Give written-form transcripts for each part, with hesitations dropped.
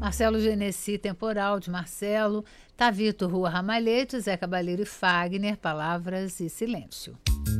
Marcelo Genesi, Temporal, de Marcelo. Tavito, Rua Ramalhete, Zé Cabaleiro e Fagner, Palavras e Silêncio.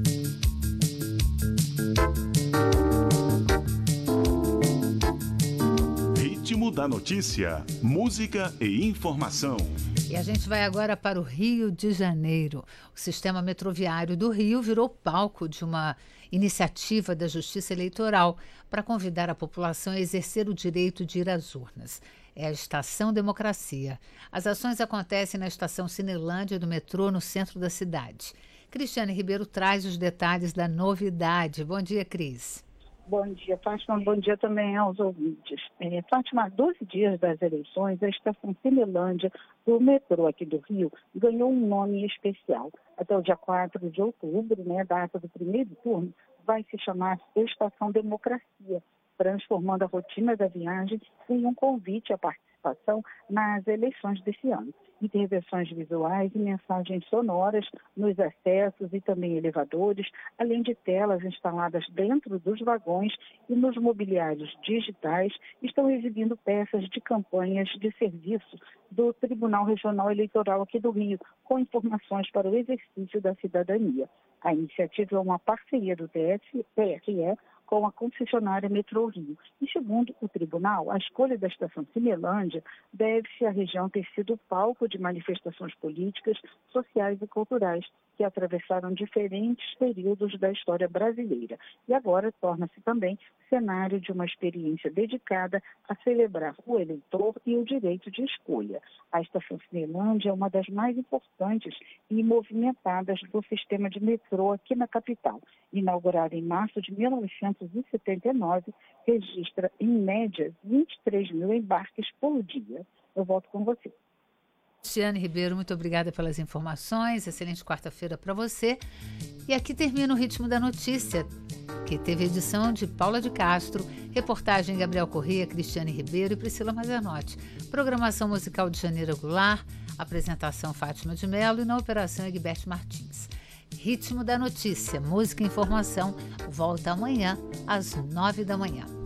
Ritmo da notícia, música e informação. E a gente vai agora para o Rio de Janeiro. O sistema metroviário do Rio virou palco de uma iniciativa da Justiça Eleitoral para convidar a população a exercer o direito de ir às urnas. É a Estação Democracia. As ações acontecem na Estação Cinelândia do metrô, no centro da cidade. Cristiane Ribeiro traz os detalhes da novidade. Bom dia, Cris. Bom dia, Fátima. Bom dia também aos ouvintes. Fátima, há 12 dias das eleições, a Estação Cinelândia do metrô aqui do Rio ganhou um nome especial. Até o dia 4 de outubro, data do primeiro turno, vai se chamar Estação Democracia, transformando a rotina da viagem em um convite à participação nas eleições desse ano. Intervenções visuais e mensagens sonoras nos acessos e também elevadores, além de telas instaladas dentro dos vagões e nos mobiliários digitais, estão exibindo peças de campanhas de serviço do Tribunal Regional Eleitoral aqui do Rio, com informações para o exercício da cidadania. A iniciativa é uma parceria do TRE com a concessionária Metrô Rio. E segundo o tribunal, a escolha da Estação Cinelândia deve-se à região ter sido palco de manifestações políticas, sociais e culturais que atravessaram diferentes períodos da história brasileira. E agora torna-se também cenário de uma experiência dedicada a celebrar o eleitor e o direito de escolha. A Estação Cinelândia é uma das mais importantes e movimentadas do sistema de metrô aqui na capital. Inaugurada em março de 1979, registra, em média, 23 mil embarques por dia. Eu volto com você. Cristiane Ribeiro, muito obrigada pelas informações. Excelente quarta-feira para você. E aqui termina o Ritmo da Notícia, que teve edição de Paula de Castro, reportagem Gabriel Corrêa, Cristiane Ribeiro e Priscila Mazanotti. Programação musical de Janeiro Goulart, apresentação Fátima de Mello e na operação Egberto Martins. Ritmo da Notícia, música e informação, volta amanhã às 9 da manhã.